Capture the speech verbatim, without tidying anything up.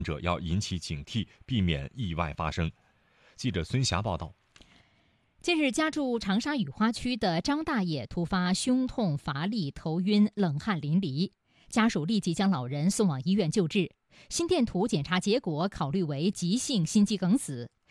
者要引起警惕，避免意外发生。记者孙霞报道。 近日，家住长沙雨花区的张大爷突发胸痛、乏力、头晕、冷汗淋漓，家属立即将老人送往医院救治。心电图检查结果考虑为急性心肌梗死，